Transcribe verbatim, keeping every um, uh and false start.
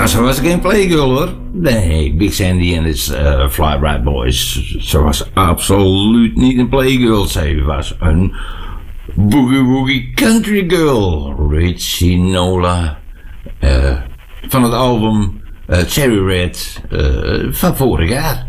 Maar ze was geen playgirl hoor. Nee, Big Sandy en his uh, Fly Right Boys. Ze was absoluut niet een playgirl. Ze was een boogie woogie country girl. Richie Nola. Uh, van het album uh, Cherry Red uh, van vorig jaar.